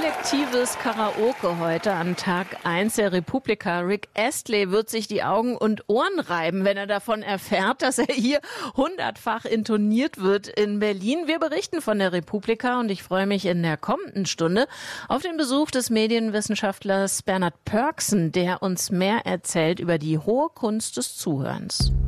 Kollektives Karaoke heute an Tag 1 der Republika. Rick Astley wird sich die Augen und Ohren reiben, wenn er davon erfährt, dass er hier 100-fach intoniert wird in Berlin. Wir berichten von der Republika und ich freue mich in der kommenden Stunde auf den Besuch des Medienwissenschaftlers Bernhard Pörksen, der uns mehr erzählt über die hohe Kunst des Zuhörens.